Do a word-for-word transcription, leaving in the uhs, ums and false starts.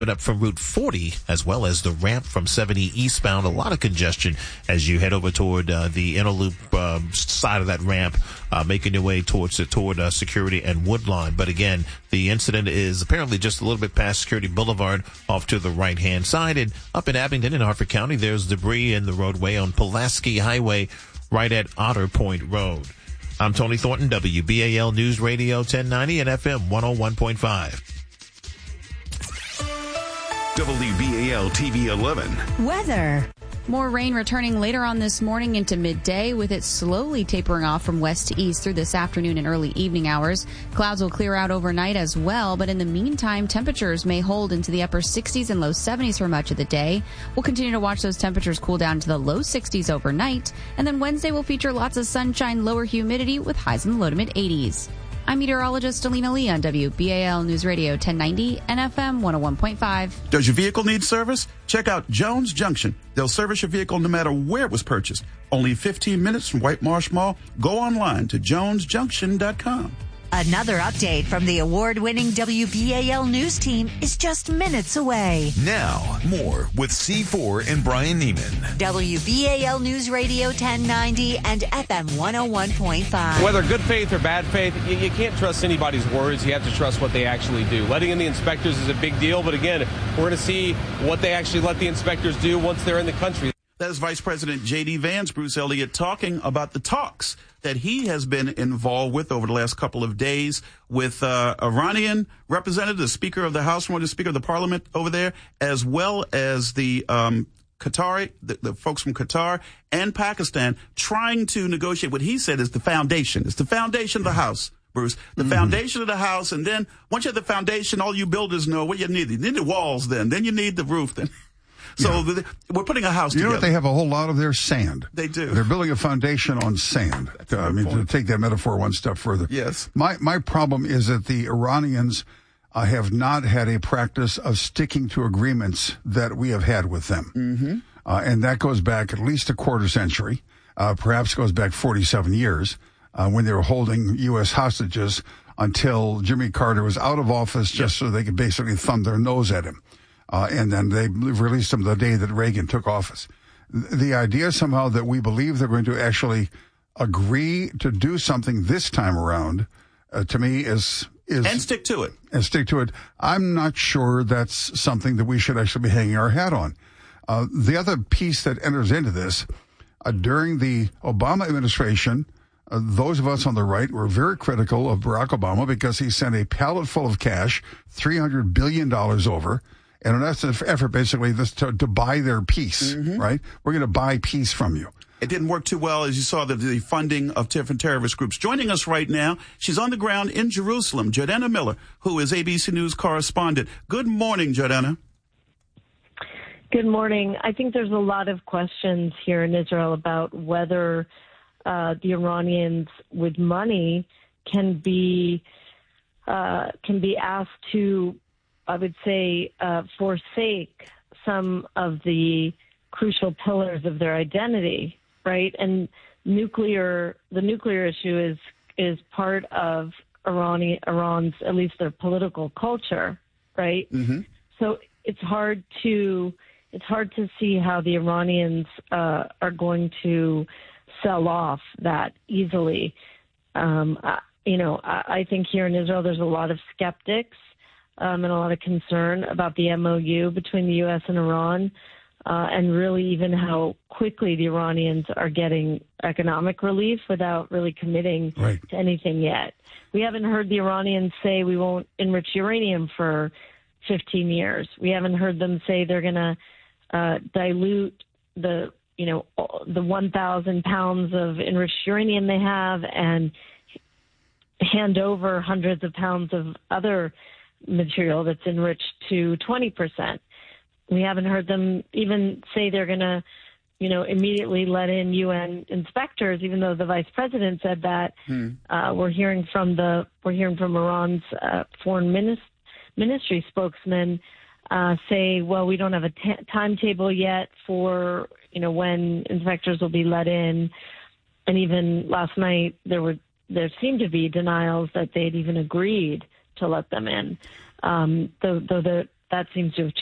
up from Route forty, as well as the ramp from seventy eastbound. A lot of congestion as you head over toward uh, the inner loop um, side of that ramp, uh, making your way towards uh, toward uh, Security and Woodlawn. But again, the incident is apparently just a little bit past Security Boulevard, off to the right-hand side. And up in Abingdon in Harford County, there's debris in the roadway on Pulaski Highway, right at Otter Point Road. I'm Tony Thornton, W B A L News Radio ten ninety and F M one oh one point five. W B A L T V eleven. Weather. More rain returning later on this morning into midday, with it slowly tapering off from west to east through this afternoon and early evening hours. Clouds will clear out overnight as well, but in the meantime, temperatures may hold into the upper sixties and low seventies for much of the day. We'll continue to watch those temperatures cool down to the low sixties overnight, and then Wednesday will feature lots of sunshine, lower humidity with highs in the low to mid eighties. I'm meteorologist Alina Lee on W B A L News Radio ten ninety and F M one oh one point five. Does your vehicle need service? Check out Jones Junction. They'll service your vehicle no matter where it was purchased. Only fifteen minutes from White Marsh Mall. Go online to jones junction dot com. Another update from the award-winning W B A L News team is just minutes away. Now, more with C four and Brian Neiman. W B A L News Radio ten ninety and F M one oh one point five. Whether good faith or bad faith, you, you can't trust anybody's words. You have to trust what they actually do. Letting in the inspectors is a big deal, but again, we're going to see what they actually let the inspectors do once they're in the country. That is Vice President J D. Vance, Bruce Elliott, talking about the talks that he has been involved with over the last couple of days with uh, Iranian representative, the Speaker of the House, one of the Speaker of the Parliament over there, as well as the um, Qatari, the, the folks from Qatar and Pakistan, trying to negotiate what he said is the foundation. It's the foundation of the House, Bruce. The mm-hmm. foundation of the House, and then once you have the foundation, all you builders know what you need. You need the walls then. Then you need the roof then. So yeah. we're putting a house you together. You know what? They have a whole lot of their sand. They do. They're building a foundation on sand. Uh, I mean, point. to take that metaphor one step further. Yes. My my problem is that the Iranians uh, have not had a practice of sticking to agreements that we have had with them. Mm-hmm. Uh, and that goes back at least a quarter century, uh, perhaps goes back forty-seven years, uh, when they were holding U S hostages until Jimmy Carter was out of office just yep. so they could basically thumb their nose at him. Uh, and then they released them the day that Reagan took office. The idea somehow that we believe they're going to actually agree to do something this time around, uh, to me is, is... And stick to it. And stick to it. I'm not sure that's something that we should actually be hanging our hat on. Uh, the other piece that enters into this, uh, during the Obama administration, uh, those of us on the right were very critical of Barack Obama because he sent a pallet full of cash, three hundred billion dollars over, and that's an effort, basically, this to, to buy their peace, mm-hmm. right? We're going to buy peace from you. It didn't work too well, as you saw, the, the funding of different terrorist groups. Joining us right now, she's on the ground in Jerusalem, Jordana Miller, who is A B C News correspondent. Good morning, Jordana. Good morning. I think there's a lot of questions here in Israel about whether uh, the Iranians with money can be uh, can be asked to, I would say, uh, forsake some of the crucial pillars of their identity, right? And nuclear, the nuclear issue is is part of Iran, Iran's, at least their political culture, right? Mm-hmm. So it's hard to it's hard to see how the Iranians uh, are going to sell off that easily. Um, I, you know, I, I think here in Israel there's a lot of skeptics Um, and a lot of concern about the M O U between the U S and Iran, uh, and really even how quickly the Iranians are getting economic relief without really committing right. to anything yet. We haven't heard the Iranians say we won't enrich uranium for fifteen years. We haven't heard them say they're going to uh, dilute the, you know, the one thousand pounds of enriched uranium they have and hand over hundreds of pounds of other material that's enriched to twenty percent. We haven't heard them even say they're going to, you know, immediately let in U N inspectors, even though the vice president said that. Hmm. Uh, we're hearing from the we're hearing from Iran's uh, foreign ministry, ministry spokesman uh, say, well, we don't have a t- timetable yet for, you know, when inspectors will be let in. And even last night there were there seemed to be denials that they'd even agreed to let them in. Um, though, though the that seems to have